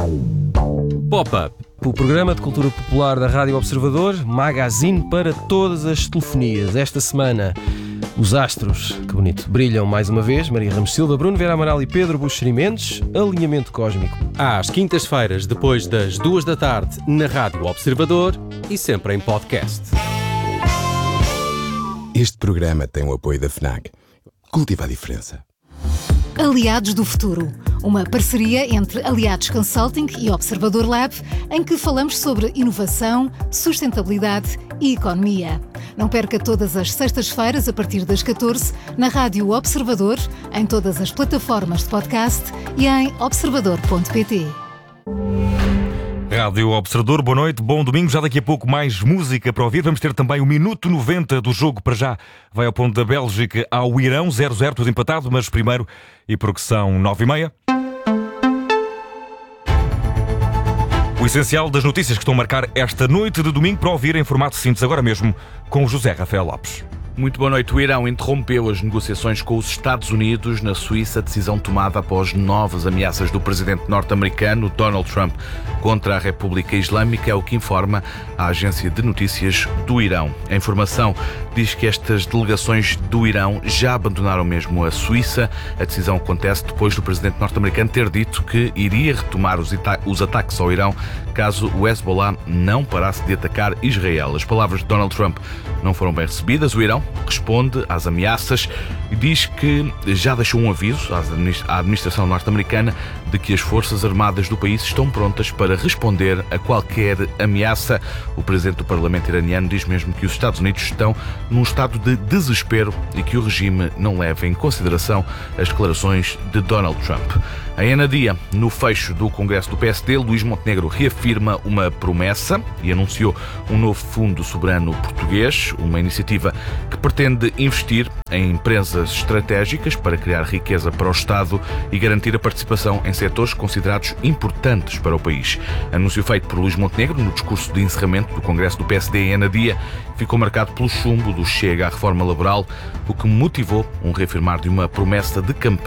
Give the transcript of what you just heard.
Pop-Up, o programa de cultura popular da Rádio Observador, magazine para todas as telefonias. Esta semana, os astros, que bonito, brilham mais uma vez. Maria Ramos Silva, Bruno Vera Amaral e Pedro Buxeri Mendes. Alinhamento cósmico. Às quintas-feiras, depois das 2 da tarde, na Rádio Observador e sempre em podcast. Este programa tem o apoio da FNAC. Cultiva a diferença. Aliados do Futuro, uma parceria entre Aliados Consulting e Observador Lab, em que falamos sobre inovação, sustentabilidade e economia. Não perca todas as sextas-feiras, a partir das 14, na Rádio Observador, em todas as plataformas de podcast e em observador.pt. Rádio Observador, boa noite, bom domingo. Já daqui a pouco mais música para ouvir. Vamos ter também o minuto 90 do jogo. Para já vai ao ponto da Bélgica ao Irão, 0-0, tudo empatado, mas primeiro, e porque são 9h30. O essencial das notícias que estão a marcar esta noite de domingo para ouvir em formato simples agora mesmo com o José Rafael Lopes. Muito boa noite. O Irão interrompeu as negociações com os Estados Unidos na Suíça, decisão tomada após novas ameaças do presidente norte-americano Donald Trump contra a República Islâmica, é o que informa a agência de notícias do Irão. A informação diz que estas delegações do Irão já abandonaram mesmo a Suíça. A decisão acontece depois do presidente norte-americano ter dito que iria retomar os ataques ao Irão caso o Hezbollah não parasse de atacar Israel. As palavras de Donald Trump não foram bem recebidas. O Irão responde às ameaças e diz que já deixou um aviso à administração norte-americana de que as forças armadas do país estão prontas para responder a qualquer ameaça. O presidente do Parlamento iraniano diz mesmo que os Estados Unidos estão num estado de desespero e que o regime não leva em consideração as declarações de Donald Trump. Em Anadia, no fecho do Congresso do PSD, Luís Montenegro reafirma uma promessa e anunciou um novo Fundo Soberano Português, uma iniciativa que pretende investir em empresas estratégicas para criar riqueza para o Estado e garantir a participação em setores considerados importantes para o país. Anúncio feito por Luís Montenegro no discurso de encerramento do Congresso do PSD em Anadia ficou marcado pelo chumbo do Chega à reforma laboral, o que motivou um reafirmar de uma promessa de campanha